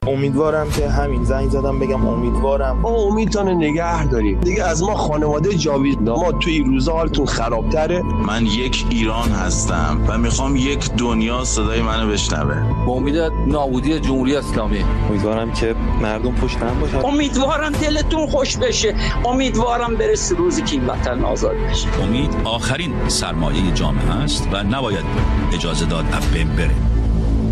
امیدوارم که همین زنگ زدم بگم امیدوارم ما امیدتون نگه داریم دیگه. از ما خانواده جاوید ما تو این روزا حالتون خرابتره. من یک ایران هستم و میخوام یک دنیا صدای منو بشنوه. با امید نابودی جمهوری اسلامی. امیدوارم که مردم پشت هم باشن. امیدوارم دلتون خوش بشه. امیدوارم برسه روزی که این وطن آزاد بشه. امید آخرین سرمایه جامعه است و نباید اجازه داد از بین بره.